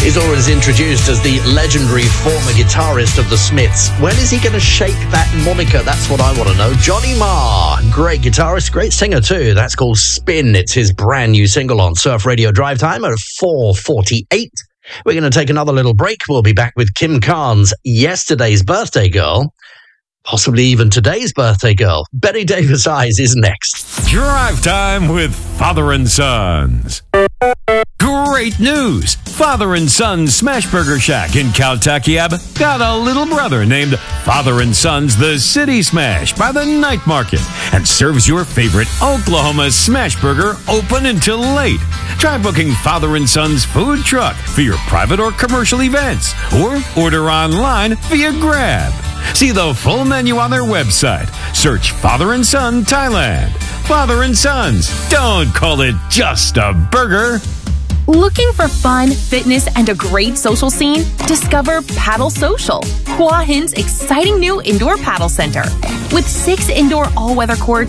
He's always introduced as the legendary former guitarist of the Smiths. When is he going to shake that moniker? That's what I want to know. Johnny Marr, great guitarist, great singer too. That's called Spin. It's his brand new single on Surf Radio Drive Time at 4:48. We're going to take another little break. We'll be back with Kim Carnes, yesterday's birthday girl, possibly even today's birthday girl. Betty Davis Eyes is next. Drive Time with Father and Sons. Great news! Father and Sons Smashburger Shack in Caltakiab got a little brother named Father and Sons The City Smash by the Night Market and serves your favorite Oklahoma Smashburger open until late. Try booking Father and Sons food truck for your private or commercial events or order online via Grab. See the full menu on their website. Search Father and Son Thailand. Father and Sons, don't call it just a burger. Looking for fun, fitness, and a great social scene? Discover Paddle Social, Hua Hin's exciting new indoor paddle center. With 6 indoor all-weather courts,